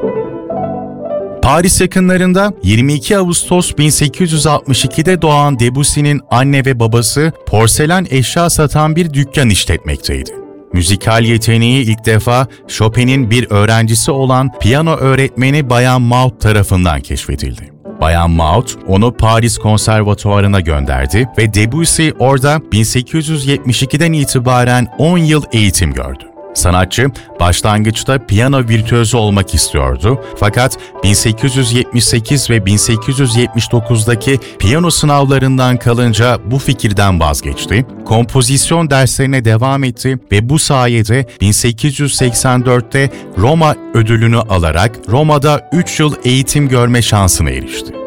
Paris yakınlarında 22 Ağustos 1862'de doğan Debussy'nin anne ve babası porselen eşya satan bir dükkan işletmekteydi. Müzikal yeteneği ilk defa Chopin'in bir öğrencisi olan piyano öğretmeni Bayan Maud tarafından keşfedildi. Bayan Maud onu Paris Konservatuvarı'na gönderdi ve Debussy orada 1872'den itibaren 10 yıl eğitim gördü. Sanatçı başlangıçta piyano virtüözü olmak istiyordu fakat 1878 ve 1879'daki piyano sınavlarından kalınca bu fikirden vazgeçti, kompozisyon derslerine devam etti ve bu sayede 1884'te Roma ödülünü alarak Roma'da 3 yıl eğitim görme şansına erişti.